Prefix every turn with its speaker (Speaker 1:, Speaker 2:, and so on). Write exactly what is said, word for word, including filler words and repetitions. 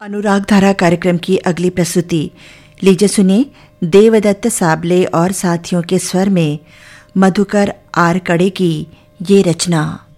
Speaker 1: अनुराग धारा कार्यक्रम की अगली प्रस्तुति लीजिए सुनिए देवदत्त साबले और साथियों के स्वर में मधुकर आर कड़े की ये रचना।